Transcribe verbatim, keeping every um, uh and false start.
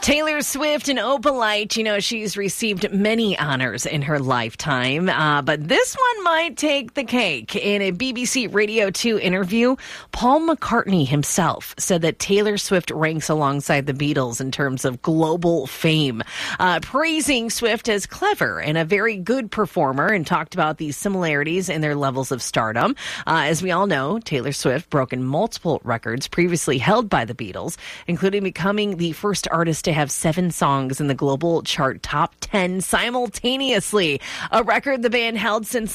Taylor Swift and Opalite, you know, she's received many honors in her lifetime, uh, but this one might take the cake. In a B B C Radio two interview, Paul McCartney himself said that Taylor Swift ranks alongside the Beatles in terms of global fame, uh, praising Swift as clever and a very good performer, and talked about these similarities in their levels of stardom. Uh, as we all know, Taylor Swift broken multiple records previously held by the Beatles, including becoming the first artist to have seven songs in the global chart top ten simultaneously, a record the band held since